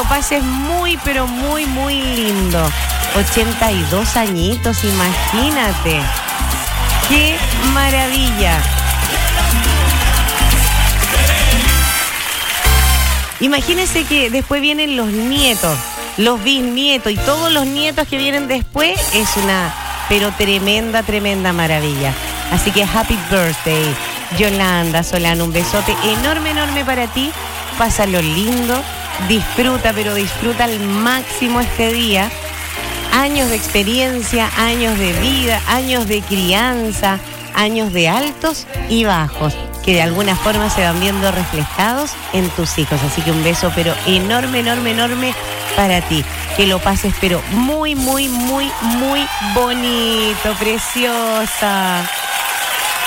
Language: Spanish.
lo pases muy, pero muy, muy lindo. 82 añitos, imagínate. ¡Qué maravilla! Imagínense que después vienen los nietos, los bisnietos y todos los nietos que vienen después. Es una, pero tremenda, tremenda maravilla. Así que happy birthday, Yolanda Solano. Un besote enorme, enorme para ti. Pásalo lindo, disfruta, pero disfruta al máximo este día. Años de experiencia, años de vida, años de crianza, años de altos y bajos, que de alguna forma se van viendo reflejados en tus hijos. Así que un beso, pero enorme, enorme, enorme para ti. Que lo pases, pero muy, muy, muy, muy bonito, preciosa.